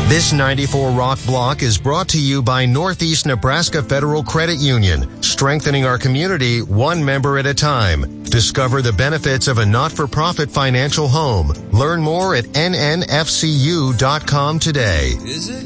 This 94 Rock block is brought to you by Northeast Nebraska Federal Credit Union, strengthening our community one member at a time. Discover the benefits of a not-for-profit financial home. Learn more at nnfcu.com today.